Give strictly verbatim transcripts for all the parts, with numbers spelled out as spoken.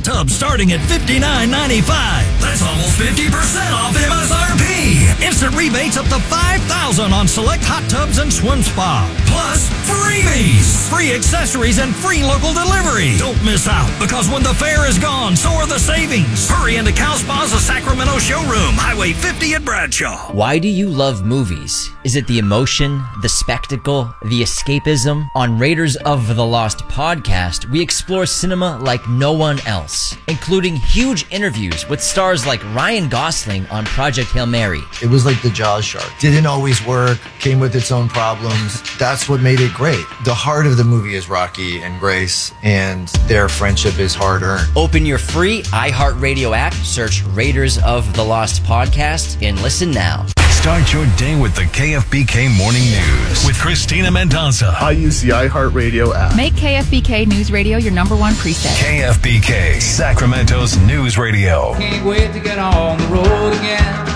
tub starting at fifty-nine ninety-five. That's almost fifty percent off M S R P. Instant rebates up to five thousand dollars on select hot tubs and swim spa. Plus, freebies, free accessories, and free local delivery. Don't miss out, because when the fair is gone, so are the savings. Hurry into Cal Spa's a Sacramento showroom, Highway fifty at Bradshaw. Why do you love movies? Is it the emotion, the spectacle, the escapism? On Raiders of the Lost podcast, we explore cinema like no one else, including huge interviews with stars like Ryan Gosling on Project Hail Mary. It was like the Jaws shark. Didn't always work, came with its own problems. That's what made it great. The heart of the movie is Rocky and Grace, and their friendship is hard-earned. Open your free iHeartRadio app, search Raiders of the Lost podcast, and listen now. Start your day with the K F B K Morning News with Christina Mendoza. I use the iHeartRadio app. Make K F B K News Radio your number one preset. K F B K, Sacramento's news radio. Can't wait to get on the road again.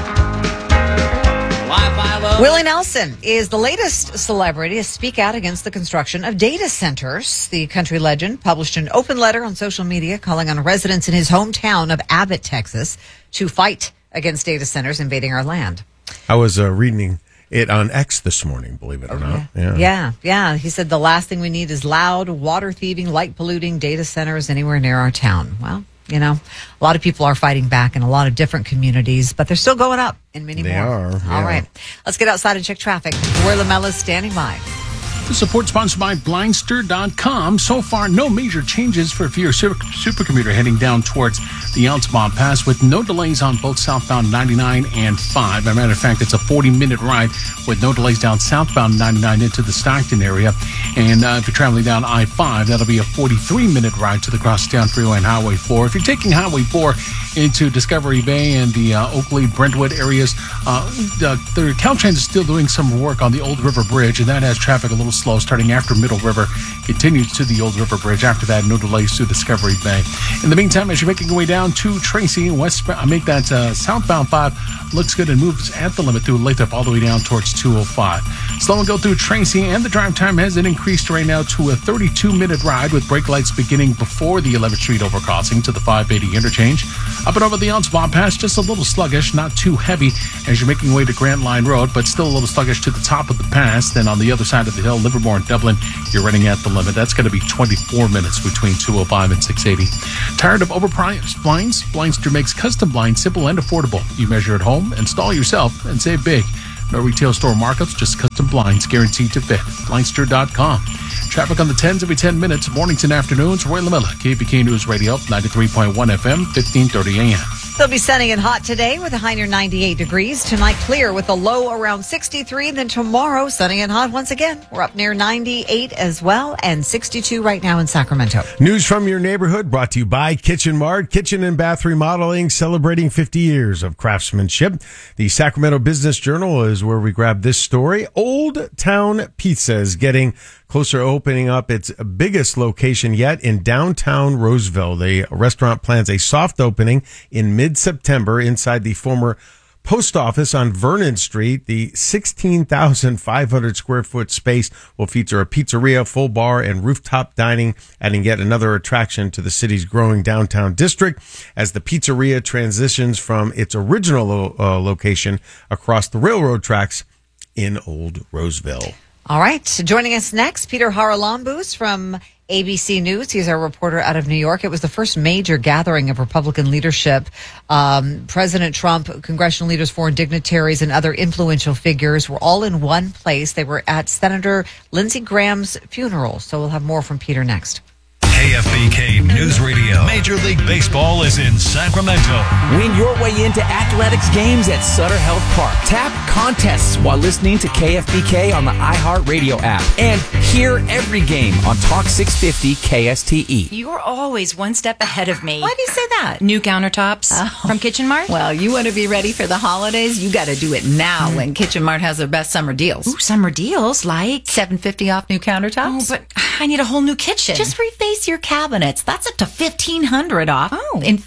Life I love. Willie Nelson is the latest celebrity to speak out against the construction of data centers. The country legend published an open letter on social media calling on residents in his hometown of Abbott, Texas, to fight against data centers invading our land. I was uh, reading it on X this morning, believe it or oh, not. Yeah. Yeah. yeah, yeah. He said the last thing we need is loud, water-thieving, light-polluting data centers anywhere near our town. Well, you know, a lot of people are fighting back in a lot of different communities, but they're still going up in many They more. are, yeah. All right. Let's get outside and check traffic. Roy Lamella's standing by. The support sponsored by Blindster dot com. So far, no major changes for your super, supercommuter heading down towards the Altamont Pass with no delays on both southbound ninety-nine and five. As a matter of fact, it's a forty-minute ride with no delays down southbound ninety-nine into the Stockton area. And uh, if you're traveling down I five, that'll be a forty-three-minute ride to the Crosstown Freeway and Highway four. If you're taking Highway four into Discovery Bay and the uh, Oakley, Brentwood areas, uh, the, the Caltrans is still doing some work on the Old River Bridge, and that has traffic a little slow starting after Middle River, continues to the Old River Bridge. After that, no delays to Discovery Bay. In the meantime, as you're making your way down to Tracy, west, I make that uh, southbound five looks good and moves at the limit through Lathrop all the way down towards two oh five. Slow and go through Tracy, and the drive time has increased right now to a thirty-two-minute ride with brake lights beginning before the eleventh Street overcrossing to the five eighty interchange. Up and over the Altamont Pass, just a little sluggish, not too heavy as you're making your way to Grant Line Road, but still a little sluggish to the top of the pass. Then on the other side of the hill, Livermore and Dublin, you're running at the limit. That's going to be twenty-four minutes between two oh five and six eighty. Tired of overpriced blinds? Blindster makes custom blinds simple and affordable. You measure at home, install yourself, and save big. No retail store markups, just custom blinds guaranteed to fit. Blindster dot com. Traffic on the tens every ten minutes, mornings and afternoons. Roy Lamella, K F B K News Radio, ninety-three point one F M, fifteen thirty A M. It'll be sunny and hot today with a high near ninety-eight degrees. Tonight, clear with a low around sixty-three. Then tomorrow, sunny and hot once again. We're up near ninety-eight as well, and sixty-two right now in Sacramento. News from your neighborhood brought to you by Kitchen Mart, kitchen and bath remodeling, celebrating fifty years of craftsmanship. The Sacramento Business Journal is where we grab this story. Old Town Pizza is getting closer to opening up its biggest location yet in downtown Roseville. The restaurant plans a soft opening in mid-September inside the former post office on Vernon Street. The sixteen thousand five hundred square foot space will feature a pizzeria, full bar, and rooftop dining, adding yet another attraction to the city's growing downtown district as the pizzeria transitions from its original uh, location across the railroad tracks in Old Roseville. All right. So joining us next, Peter Haralambous from A B C News. He's our reporter out of New York. It was the first major gathering of Republican leadership. Um, President Trump, congressional leaders, foreign dignitaries, and other influential figures were all in one place. They were at Senator Lindsey Graham's funeral. So we'll have more from Peter next. K F B K News Radio. Major League Baseball is in Sacramento. Win your way into athletics games at Sutter Health Park. Tap contests while listening to K F B K on the iHeartRadio app. And hear every game on Talk six fifty K S T E. You're always one step ahead of me. Why do you say that? New countertops oh. from Kitchen Mart. Well, you want to be ready for the holidays? You got to do it now mm. when Kitchen Mart has their best summer deals. Ooh, summer deals like seven fifty off new countertops. Oh, but I need a whole new kitchen. Just reface your cabinets. That's up to fifteen hundred off. Oh. In fact,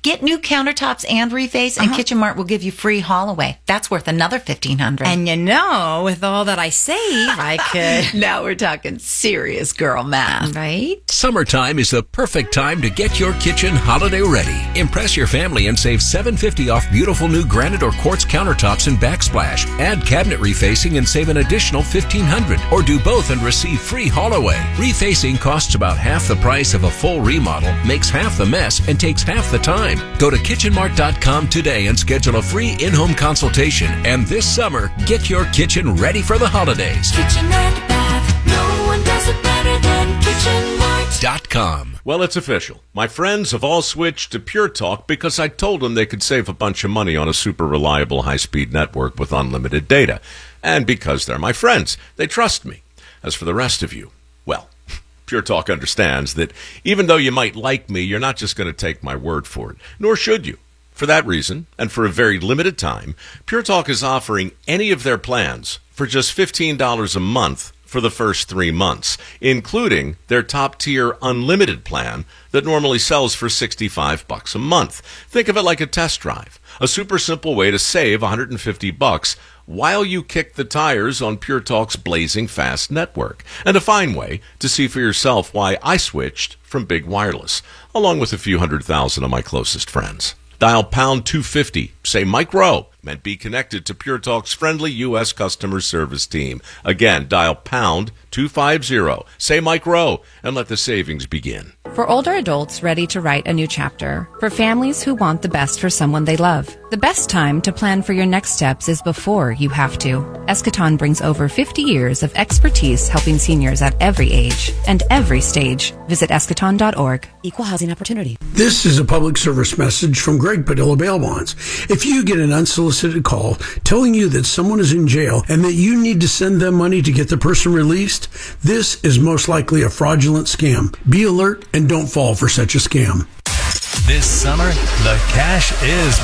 Get new countertops and reface, and Uh-huh. Kitchen Mart will give you free haul away. That's worth another fifteen hundred dollars. And you know, with all that I save, I could. Now we're talking serious girl math. Right? Summertime is the perfect time to get your kitchen holiday ready. Impress your family and save seven dollars and fifty cents off beautiful new granite or quartz countertops and backsplash. Add cabinet refacing and save an additional fifteen hundred dollars. Or do both and receive free haul away. Refacing costs about half the price of a full remodel, makes half the mess, and takes half the time. Go to kitchen mart dot com today and schedule a free in-home consultation. And this summer, get your kitchen ready for the holidays. Kitchen and bath, no one does it better than Kitchen Mart. Dot com. Well, it's official. My friends have all switched to Pure Talk because I told them they could save a bunch of money on a super reliable high-speed network with unlimited data. And because they're my friends, they trust me. As for the rest of you, well, Pure Talk understands that even though you might like me, you're not just going to take my word for it, nor should you. For that reason, and for a very limited time, Pure Talk is offering any of their plans for just fifteen dollars a month for the first three months, including their top-tier unlimited plan that normally sells for sixty-five bucks a month. Think of it like a test drive, a super simple way to save one hundred fifty bucks while you kick the tires on Pure Talk's blazing fast network, and a fine way to see for yourself why I switched from big wireless, along with a few hundred thousand of my closest friends. Dial pound two fifty, say Mike Rowe, and be connected to Pure Talk's friendly U S customer service team. Again, dial pound two fifty, say Mike Rowe, and let the savings begin. For older adults ready to write a new chapter. For families who want the best for someone they love. The best time to plan for your next steps is before you have to. Eschaton brings over fifty years of expertise helping seniors at every age and every stage. Visit eschaton dot org. Equal housing opportunity. This is a public service message from Greg Padilla Bail Bonds. If you get an unsolicited call telling you that someone is in jail and that you need to send them money to get the person released, this is most likely a fraudulent scam. Be alert and don't fall for such a scam. This summer, the cash is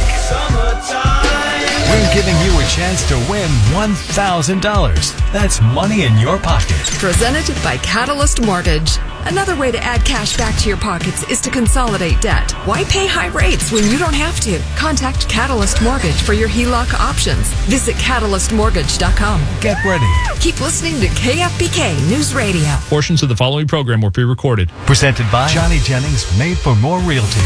big. We're giving you a chance to win one thousand dollars. That's money in your pocket. Presented by Catalyst Mortgage. Another way to add cash back to your pockets is to consolidate debt. Why pay high rates when you don't have to? Contact Catalyst Mortgage for your H E L O C options. Visit catalyst mortgage dot com. Get ready. Keep listening to K F B K News Radio. Portions of the following program were pre-recorded. Presented by Johnny Jennings, Made for More Realty.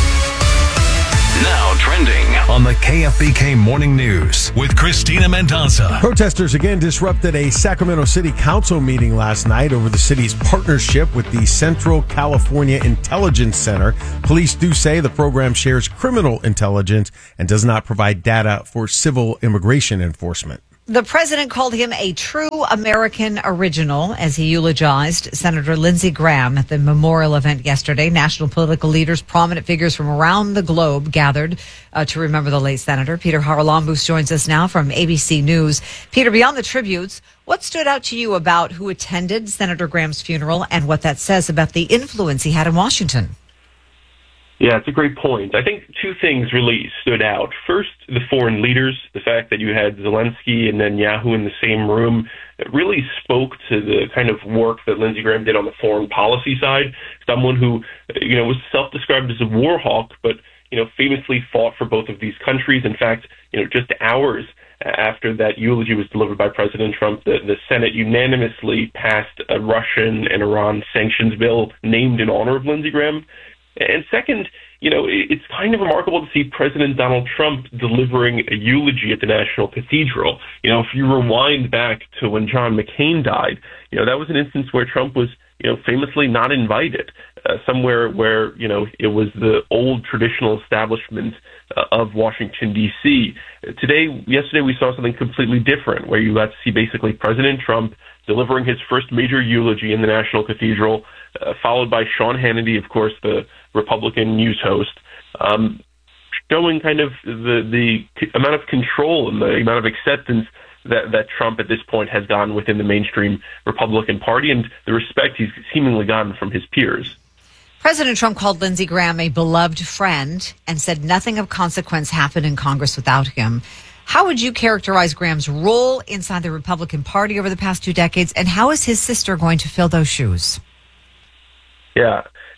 Now trending On the K F B K Morning News with Christina Mendoza. Protesters again disrupted a Sacramento City Council meeting last night over the city's partnership with the Central California Intelligence Center. Police do say the program shares criminal intelligence and does not provide data for civil immigration enforcement. The president called him a true American original as he eulogized Senator Lindsey Graham at the memorial event yesterday. National political leaders, prominent figures from around the globe gathered uh, to remember the late senator. Peter Haralambous joins us now from A B C News. Peter, beyond the tributes, what stood out to you about who attended Senator Graham's funeral and what that says about the influence he had in Washington? Yeah, it's a great point. I think two things really stood out. First, the foreign leaders, the fact that you had Zelensky and Netanyahu in the same room, it really spoke to the kind of work that Lindsey Graham did on the foreign policy side. Someone who, you know, was self-described as a war hawk, but, you know, famously fought for both of these countries. In fact, you know, just hours after that eulogy was delivered by President Trump, the, the Senate unanimously passed a Russian and Iran sanctions bill named in honor of Lindsey Graham. And second, you know, it's kind of remarkable to see President Donald Trump delivering a eulogy at the National Cathedral. You know, if you rewind back to when John McCain died, you know, that was an instance where Trump was, you know, famously not invited, uh, somewhere where, you know, it was the old traditional establishment uh, of Washington, D C. Today, yesterday, we saw something completely different, where you got to see basically President Trump delivering his first major eulogy in the National Cathedral, uh, followed by Sean Hannity, of course, the Republican news host, um, showing kind of the, the amount of control and the amount of acceptance that, that Trump at this point has gotten within the mainstream Republican Party and the respect he's seemingly gotten from his peers. President Trump called Lindsey Graham a beloved friend and said nothing of consequence happened in Congress without him. How would you characterize Graham's role inside the Republican Party over the past two decades, and how is his sister going to fill those shoes? Yeah,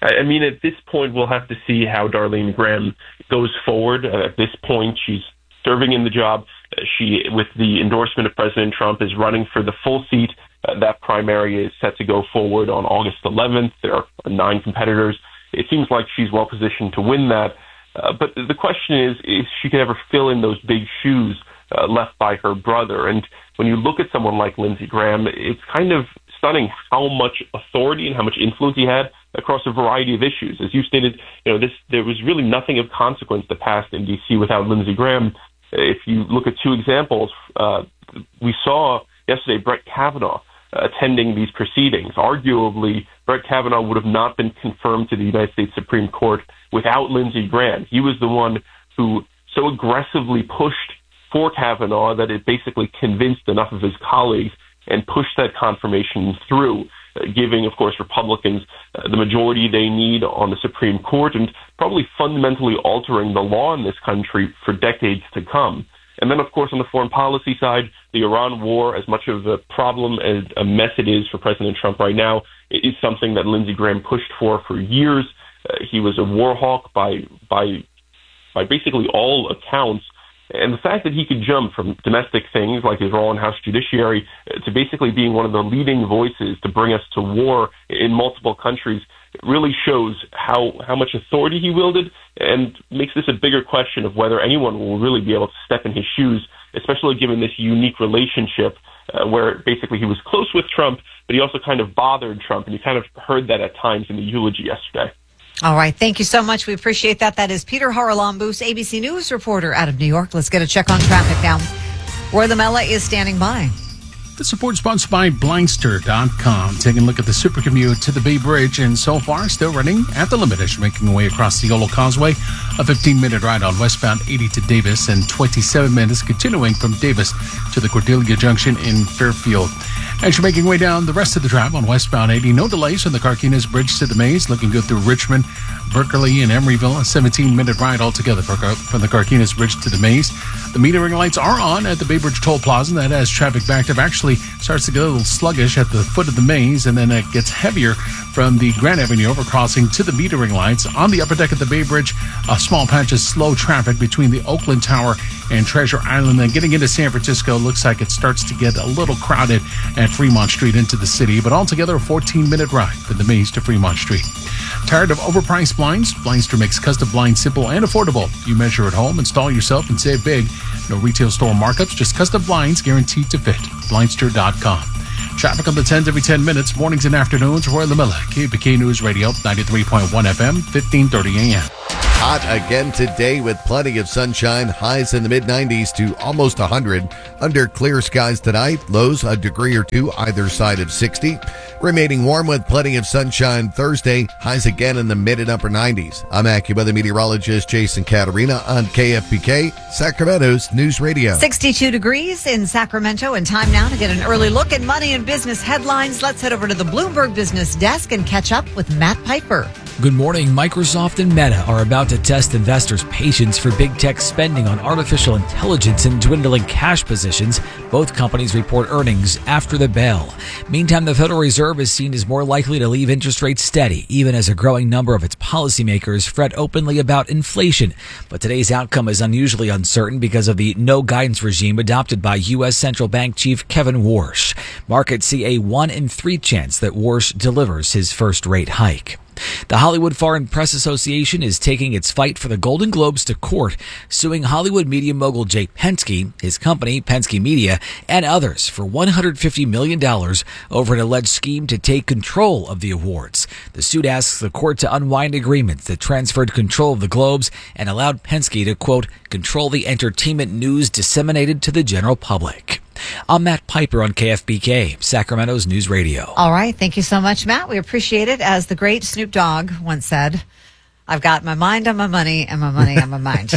I I mean, at this point, we'll have to see how Darlene Graham goes forward. Uh, at this point, she's serving in the job. Uh, she, with the endorsement of President Trump, is running for the full seat. Uh, that primary is set to go forward on August eleventh. There are nine competitors. It seems like she's well positioned to win that. Uh, but the question is, if she could ever fill in those big shoes uh, left by her brother. And when you look at someone like Lindsey Graham, it's kind of stunning how much authority and how much influence he had across a variety of issues. As you stated, you know, this there was really nothing of consequence that passed in D C without Lindsey Graham. If you look at two examples, uh, we saw yesterday Brett Kavanaugh uh, attending these proceedings. Arguably, Brett Kavanaugh would have not been confirmed to the United States Supreme Court without Lindsey Graham. He was the one who so aggressively pushed for Kavanaugh that it basically convinced enough of his colleagues and pushed that confirmation through, uh, giving, of course, Republicans uh, the majority they need on the Supreme Court and probably fundamentally altering the law in this country for decades to come. And then, of course, on the foreign policy side, the Iran war, as much of a problem as a mess it is for President Trump right now, it is something that Lindsey Graham pushed for for years. Uh, he was a war hawk by by by basically all accounts. And the fact that he could jump from domestic things like his role in House Judiciary uh, to basically being one of the leading voices to bring us to war in multiple countries really shows how, how much authority he wielded and makes this a bigger question of whether anyone will really be able to step in his shoes, especially given this unique relationship uh, where basically he was close with Trump, but he also kind of bothered Trump. And you kind of heard that at times in the eulogy yesterday. All right. Thank you so much. We appreciate that. That is Peter Haralambous, A B C News reporter out of New York. Let's get a check on traffic now. Roy Lamella is standing by. The support sponsored by Blindster dot com. Taking a look at the supercommute to the Bay Bridge, and so far still running at the limit as you're making your way across the Yolo Causeway. A fifteen-minute ride on westbound eighty to Davis, and twenty-seven minutes continuing from Davis to the Cordelia Junction in Fairfield. As you're making your way down the rest of the drive on westbound eighty, no delays on the Carquinez Bridge to the Maze. Looking good through Richmond, Berkeley, and Emeryville. A seventeen-minute ride altogether for, from the Carquinez Bridge to the Maze. The metering lights are on at the Bay Bridge Toll Plaza. That has traffic backed up. Actually starts to get a little sluggish at the foot of the Maze, and then it gets heavier from the Grand Avenue overcrossing to the metering lights. On the upper deck of the Bay Bridge, a small patch of slow traffic between the Oakland Tower and Treasure Island. Then getting into San Francisco, looks like it starts to get a little crowded at Fremont Street into the city, but altogether a fourteen-minute ride from the Maze to Fremont Street. Tired of overpriced blinds? Blindster makes custom blinds simple and affordable. You measure at home, install yourself, and save big. No retail store markups, just custom blinds guaranteed to fit. Blindster dot com. Traffic on the tens every ten minutes, mornings and afternoons. Roy Lamella, K B K News Radio, ninety-three point one F M, fifteen thirty A M. Hot again today with plenty of sunshine. Highs in the mid nineties to almost one hundred. Under clear skies tonight. Lows a degree or two either side of sixty. Remaining warm with plenty of sunshine Thursday. Highs again in the mid and upper nineties. I'm AccuWeather meteorologist Jason Caterina on K F B K, Sacramento's News Radio. sixty-two degrees in Sacramento, and time now to get an early look at money and business headlines. Let's head over to the Bloomberg Business Desk and catch up with Matt Piper. Good morning. Microsoft and Meta are about to test investors' patience for big tech spending on artificial intelligence and dwindling cash positions. Both companies report earnings after the bell. Meantime, the Federal Reserve is seen as more likely to leave interest rates steady, even as a growing number of its policymakers fret openly about inflation. But today's outcome is unusually uncertain because of the no guidance regime adopted by U S Central Bank Chief Kevin Warsh. Markets see a one in three chance that Warsh delivers his first rate hike. The Hollywood Foreign Press Association is taking its fight for the Golden Globes to court, suing Hollywood media mogul Jay Penske, his company, Penske Media, and others for one hundred fifty million dollars over an alleged scheme to take control of the awards. The suit asks the court to unwind agreements that transferred control of the Globes and allowed Penske to, quote, control the entertainment news disseminated to the general public. I'm Matt Piper on K F B K, Sacramento's News Radio. All right. Thank you so much, Matt. We appreciate it. As the great Snoop Dogg once said, I've got my mind on my money and my money on my mind.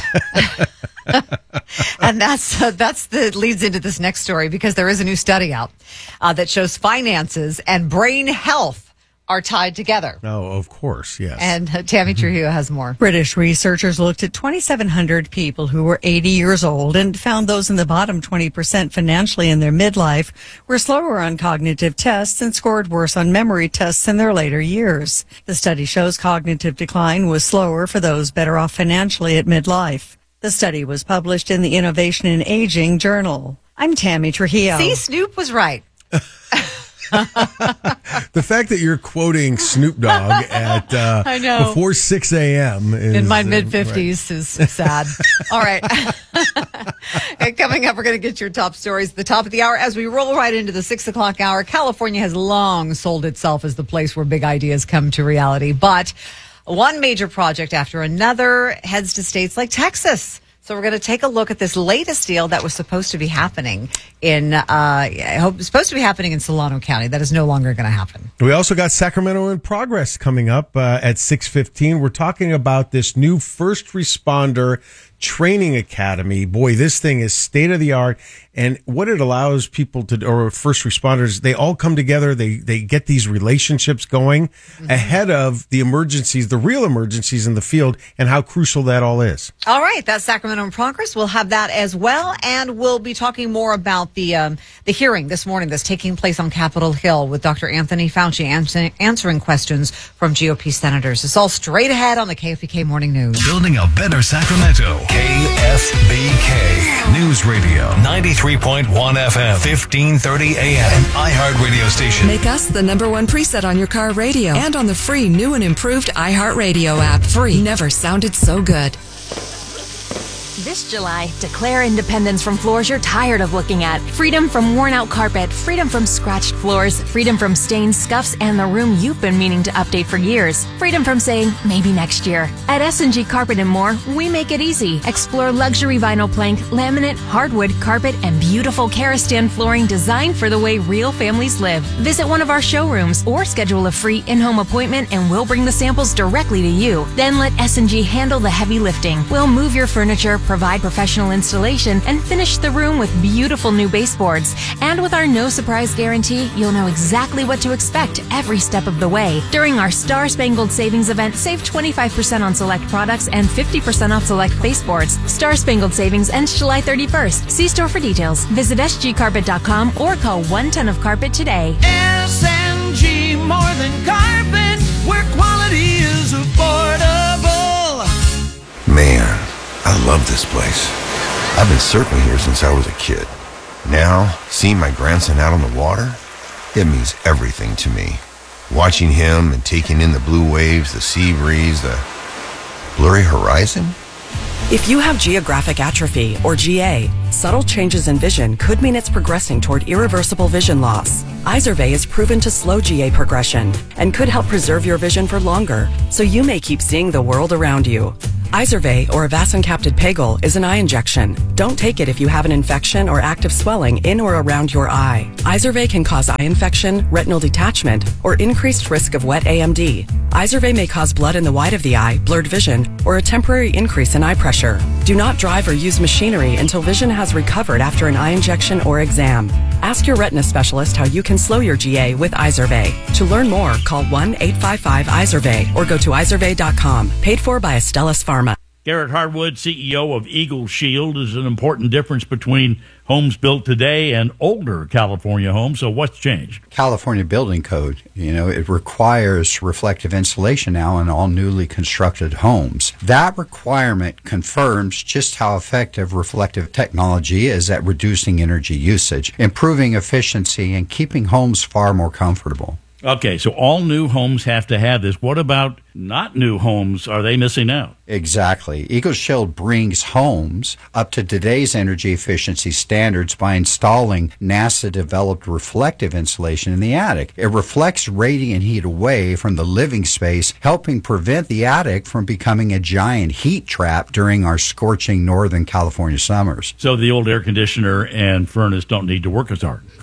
And that's uh, that's the leads into this next story, because there is a new study out uh, that shows finances and brain health are tied together. Oh, of course, yes. And uh, Tammy Trujillo has more. British researchers looked at twenty-seven hundred people who were eighty years old and found those in the bottom twenty percent financially in their midlife were slower on cognitive tests and scored worse on memory tests in their later years. The study shows cognitive decline was slower for those better off financially at midlife. The study was published in the Innovation in Aging journal. I'm Tammy Trujillo. See, Snoop was right. The fact that you're quoting Snoop Dogg at uh, I know. before six a.m. in my mid-fifties uh, right. is sad. All right. And coming up, we're going to get your top stories at the top of the hour. As we roll right into the six o'clock hour, California has long sold itself as the place where big ideas come to reality. But one major project after another heads to states like Texas. So we're going to take a look at this latest deal that was supposed to be happening in, uh, I hope supposed to be happening in Solano County. That is no longer going to happen. We also got Sacramento in Progress coming up uh, at six fifteen. We're talking about this new first responder training academy. Boy, this thing is state of the art. And what it allows people to, or first responders, they all come together. They, they get these relationships going mm-hmm. ahead of the emergencies, the real emergencies in the field, and how crucial that all is. All right. That's Sacramento in Progress. We'll have that as well. And we'll be talking more about the, um, the hearing this morning that's taking place on Capitol Hill with Doctor Anthony Fauci answering, answering questions from G O P senators. It's all straight ahead on the K F B K Morning News. Building a better Sacramento. K F B K News Radio ninety-three point one F M, fifteen thirty A M, iHeart Radio station. Make us the number one preset on your car radio and on the free new and improved iHeartRadio app. Free. Never sounded so good. This July, declare independence from floors you're tired of looking at. Freedom from worn-out carpet, freedom from scratched floors, freedom from stains, scuffs, and the room you've been meaning to update for years. Freedom from saying, maybe next year. At S and G Carpet and More, we make it easy. Explore luxury vinyl plank, laminate, hardwood, carpet, and beautiful Karastan flooring designed for the way real families live. Visit one of our showrooms or schedule a free in-home appointment and we'll bring the samples directly to you. Then let S and G handle the heavy lifting. We'll move your furniture, provide professional installation, and finish the room with beautiful new baseboards. And with our no surprise guarantee, you'll know exactly what to expect every step of the way. During our Star Spangled Savings event, save twenty-five percent on select products and fifty percent off select baseboards. Star Spangled Savings ends July thirty-first. See store for details. Visit S G carpet dot com or call one ton of carpet today. S and G, more than carpet, where quality is affordable. Man, I love this place. I've been surfing here since I was a kid. Now, seeing my grandson out on the water, it means everything to me. Watching him and taking in the blue waves, the sea breeze, the blurry horizon. If you have geographic atrophy, or G A, subtle changes in vision could mean it's progressing toward irreversible vision loss. Izervay is proven to slow G A progression and could help preserve your vision for longer, so you may keep seeing the world around you. Izervay, or avacincaptad pegol, is an eye injection. Don't take it if you have an infection or active swelling in or around your eye. Izervay can cause eye infection, retinal detachment, or increased risk of wet A M D. Izervay may cause blood in the white of the eye, blurred vision, or a temporary increase in eye pressure. Do not drive or use machinery until vision has recovered after an eye injection or exam. Ask your retina specialist how you can slow your G A with Izervay. To learn more, call one eight five five Izervay or go to izervay dot com. Paid for by Astellas Pharma. Garrett Harwood, C E O of Eagle Shield, is an important difference between homes built today and older California homes. So what's changed? California Building Code, you know, it requires reflective insulation now in all newly constructed homes. That requirement confirms just how effective reflective technology is at reducing energy usage, improving efficiency, and keeping homes far more comfortable. Okay, so all new homes have to have this. What about not new homes? Are they missing out? Exactly. Eagle Shield brings homes up to today's energy efficiency standards by installing NASA-developed reflective insulation in the attic. It reflects radiant heat away from the living space, helping prevent the attic from becoming a giant heat trap during our scorching Northern California summers. So the old air conditioner and furnace don't need to work as hard.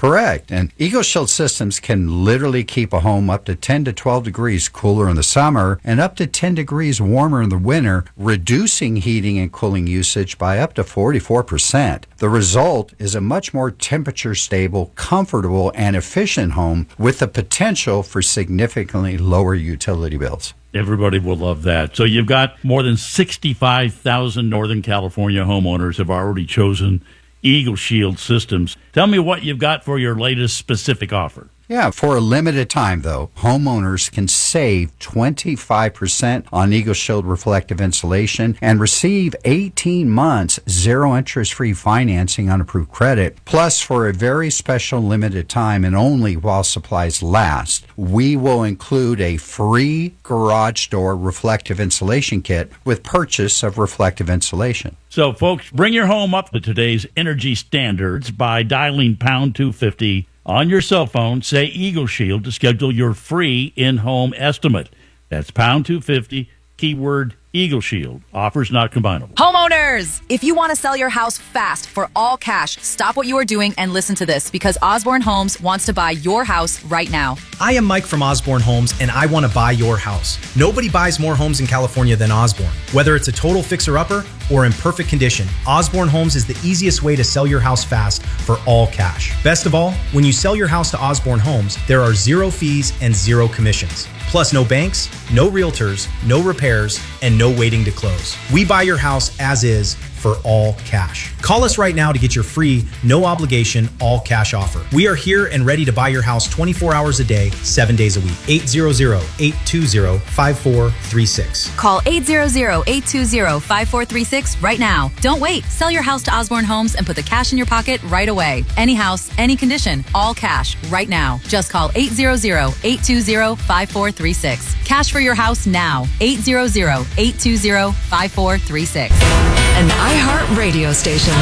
Correct. And Eagle Shield systems can literally keep a home up to ten to twelve degrees cooler in the summer and up to ten degrees warmer in the winter, reducing heating and cooling usage by up to forty-four percent. The result is a much more temperature stable, comfortable, and efficient home with the potential for significantly lower utility bills. Everybody will love that. So you've got more than sixty-five thousand Northern California homeowners have already chosen Eagle Shield systems. Tell me what you've got for your latest specific offer. Yeah, for a limited time, though, homeowners can save twenty-five percent on Eagle Shield reflective insulation and receive eighteen months zero-interest-free financing on approved credit. Plus, for a very special limited time and only while supplies last, we will include a free garage door reflective insulation kit with purchase of reflective insulation. So, folks, bring your home up to today's energy standards by dialing pound two fifty on your cell phone. Say Eagle Shield to schedule your free in-home estimate. That's pound two fifty, keyword Eagle Shield. Offers not combinable. Homeowners, if you want to sell your house fast for all cash, stop what you are doing and listen to this, because Osborne Homes wants to buy your house right now. I am Mike from Osborne Homes, and I want to buy your house. Nobody buys more homes in California than Osborne. Whether it's a total fixer-upper or in perfect condition, Osborne Homes is the easiest way to sell your house fast for all cash. Best of all, when you sell your house to Osborne Homes, there are zero fees and zero commissions. Plus, no banks, no realtors, no repairs, and no waiting to close. We buy your house as is for all cash. Call us right now to get your free, no obligation, all cash offer. We are here and ready to buy your house twenty-four hours a day, seven days a week. eight hundred, eight two zero, five four three six. Call eight hundred, eight two zero, five four three six right now. Don't wait. Sell your house to Osborne Homes and put the cash in your pocket right away. Any house, any condition, all cash right now. Just call eight hundred, eight two zero, five four three six. Cash for your house now. eight hundred, eight two zero, five four three six. An iHeart radio station.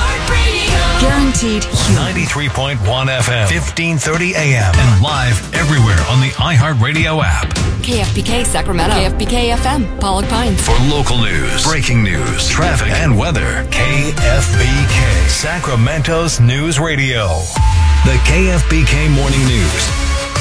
Guaranteed human. ninety-three point one F M, fifteen thirty A M, and live everywhere on the iHeartRadio app. K F B K Sacramento. K F B K F M, Pollock Pines. For local news, breaking news, traffic, and weather, K F B K, Sacramento's news radio. The K F B K Morning News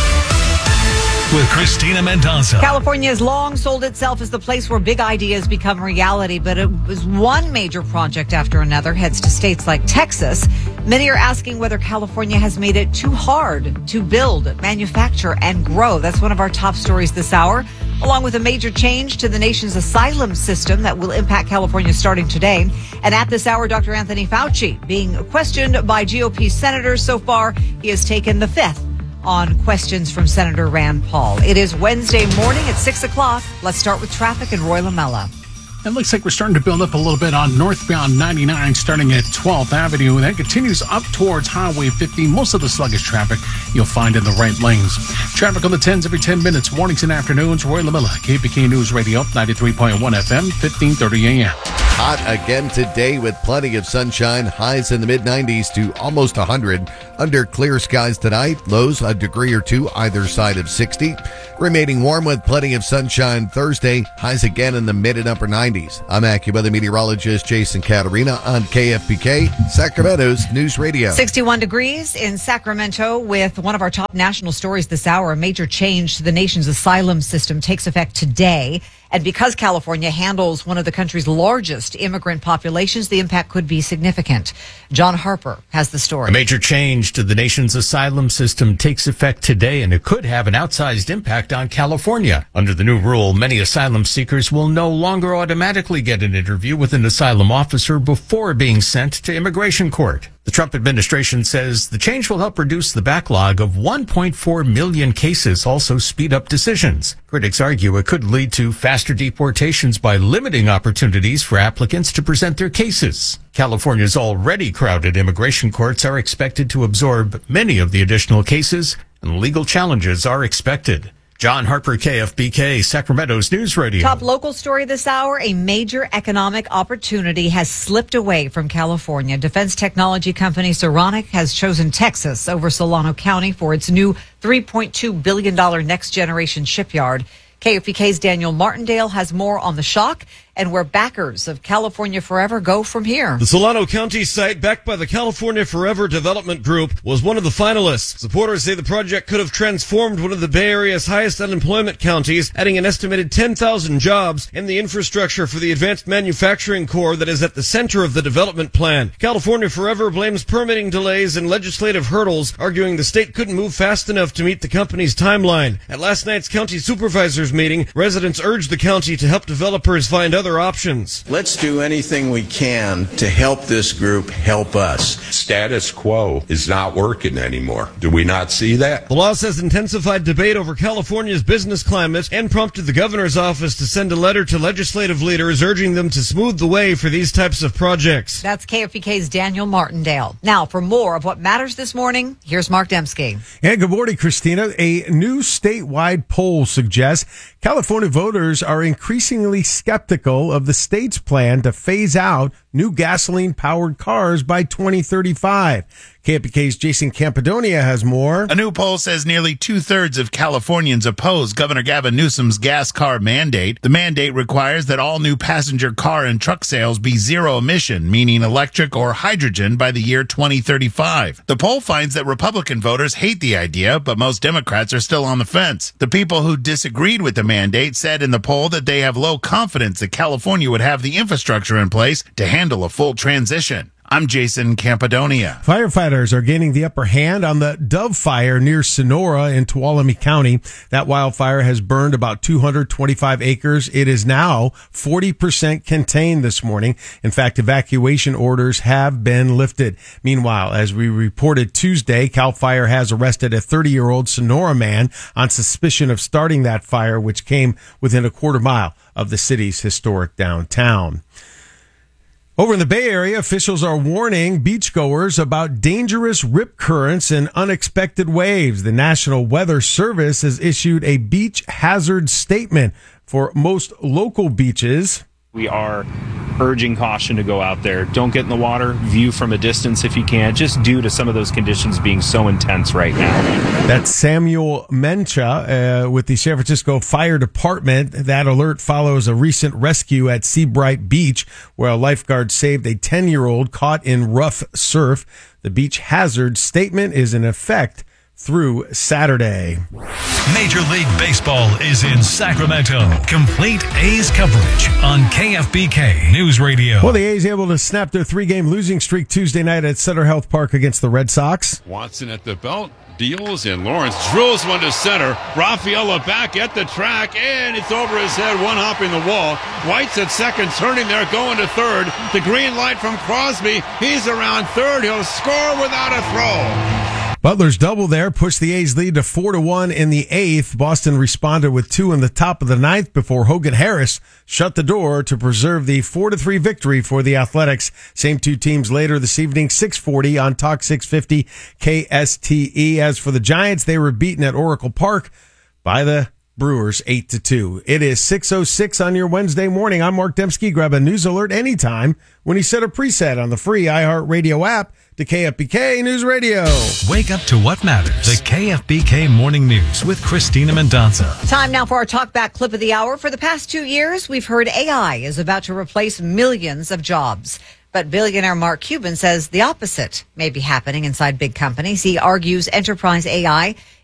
with Christina Mendoza. California has long sold itself as the place where big ideas become reality, but it was one major project after another heads to states like Texas. Many are asking whether California has made it too hard to build, manufacture, and grow. That's one of our top stories this hour, along with a major change to the nation's asylum system that will impact California starting today. And at this hour, Doctor Anthony Fauci being questioned by G O P senators. So far, he has taken the fifth on questions from Senator Rand Paul. It is Wednesday morning at six o'clock. Let's start with traffic in Roy Lamella. It looks like we're starting to build up a little bit on northbound ninety-nine, starting at twelfth Avenue. That continues up towards Highway fifty. Most of the sluggish traffic you'll find in the right lanes. Traffic on the tens every ten minutes, mornings and afternoons. Roy Lamella, K P K News Radio, ninety-three point one F M, fifteen thirty A M. Hot again today with plenty of sunshine. Highs in the mid nineties to almost one hundred. Under clear skies tonight. Lows a degree or two either side of sixty. Remaining warm with plenty of sunshine Thursday. Highs again in the mid and upper nineties. I'm AccuWeather meteorologist Jason Caterina on K F B K, Sacramento's News Radio. sixty-one degrees in Sacramento with one of our top national stories this hour. A major change to the nation's asylum system takes effect today. And because California handles one of the country's largest immigrant populations, the impact could be significant. John Harper has the story. A major change to the nation's asylum system takes effect today, and it could have an outsized impact on California. Under the new rule, many asylum seekers will no longer automatically get an interview with an asylum officer before being sent to immigration court. The Trump administration says the change will help reduce the backlog of one point four million cases, also speed up decisions. Critics argue it could lead to faster deportations by limiting opportunities for applicants to present their cases. California's already crowded immigration courts are expected to absorb many of the additional cases, and legal challenges are expected. John Harper, K F B K, Sacramento's News Radio. Top local story this hour. A major economic opportunity has slipped away from California. Defense technology company Saronic has chosen Texas over Solano County for its new three point two billion dollars next generation shipyard. K F B K's Daniel Martindale has more on the shock and where backers of California Forever go from here. The Solano County site, backed by the California Forever Development Group, was one of the finalists. Supporters say the project could have transformed one of the Bay Area's highest unemployment counties, adding an estimated ten thousand jobs and the infrastructure for the advanced manufacturing core that is at the center of the development plan. California Forever blames permitting delays and legislative hurdles, arguing the state couldn't move fast enough to meet the company's timeline. At last night's county supervisors meeting, residents urged the county to help developers find other options. Let's do anything we can to help this group help us. Status quo is not working anymore. Do we not see that? The loss has intensified debate over California's business climate and prompted the governor's office to send a letter to legislative leaders urging them to smooth the way for these types of projects. That's K F B K's Daniel Martindale. Now, for more of what matters this morning, here's Mark Dembski. And good morning, Christina. A new statewide poll suggests California voters are increasingly skeptical of the state's plan to phase out new gasoline-powered cars by twenty thirty-five. K F B K's Jason Campidonia has more. A new poll says nearly two-thirds of Californians oppose Governor Gavin Newsom's gas car mandate. The mandate requires that all new passenger car and truck sales be zero-emission, meaning electric or hydrogen, by the year twenty thirty-five. The poll finds that Republican voters hate the idea, but most Democrats are still on the fence. The people who disagreed with the mandate said in the poll that they have low confidence that California would have the infrastructure in place to handle a full transition. I'm Jason Campidonia. Firefighters are gaining the upper hand on the Dove Fire near Sonora in Tuolumne County. That wildfire has burned about two hundred twenty-five acres. It is now forty percent contained this morning. In fact, evacuation orders have been lifted. Meanwhile, as we reported Tuesday, CAL FIRE has arrested a thirty-year-old Sonora man on suspicion of starting that fire, which came within a quarter mile of the city's historic downtown. Over in the Bay Area, officials are warning beachgoers about dangerous rip currents and unexpected waves. The National Weather Service has issued a beach hazard statement for most local beaches. We are urging caution to go out there. Don't get in the water. View from a distance if you can, just due to some of those conditions being so intense right now. That's Samuel Mencha uh, with the San Francisco Fire Department. That alert follows a recent rescue at Seabright Beach, where a lifeguard saved a ten-year-old caught in rough surf. The beach hazard statement is in effect through Saturday. Major League Baseball is in Sacramento. Complete A's coverage on K F B K News Radio. Well, the A's able to snap their three-game losing streak Tuesday night at Sutter Health Park against the Red Sox. Watson at the belt. Deals and Lawrence drills one to center. Rafaela back at the track, and it's over his head, one hopping the wall. White's at second, turning there, going to third. The green light from Crosby. He's around third. He'll score without a throw. Butler's double there pushed the A's lead to four to one in the eighth. Boston responded with two in the top of the ninth before Hogan Harris shut the door to preserve the four to three victory for the Athletics. Same two teams later this evening, six forty on Talk six fifty K S T E. As for the Giants, they were beaten at Oracle Park by the Brewers eight to two. It is six oh six on your Wednesday morning. I'm Mark Dembski. Grab a news alert anytime when you set a preset on the free iHeartRadio app to K F B K News Radio. Wake up to what matters. The K F B K Morning News with Christina Mendonça. Time now for our talkback clip of the hour. For the past two years, we've heard A I is about to replace millions of jobs. But billionaire Mark Cuban says the opposite may be happening inside big companies. He argues enterprise A I